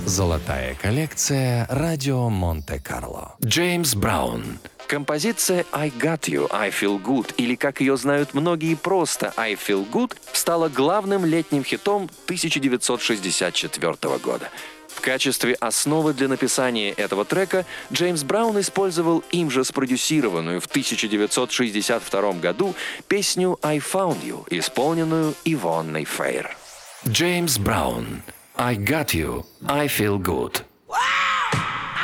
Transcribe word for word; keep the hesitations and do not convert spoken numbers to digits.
Золотая коллекция «Радио Монте-Карло». Джеймс Браун. Композиция «I Got You, I Feel Good», или, как ее знают многие, просто «I Feel Good», стала главным летним хитом тысяча девятьсот шестьдесят четвёртого года. В качестве основы для написания этого трека Джеймс Браун использовал им же спродюсированную в тысяча девятьсот шестьдесят втором году песню «I Found You», исполненную Ивонной Фейр. Джеймс Браун. «I Got You, I Feel Good».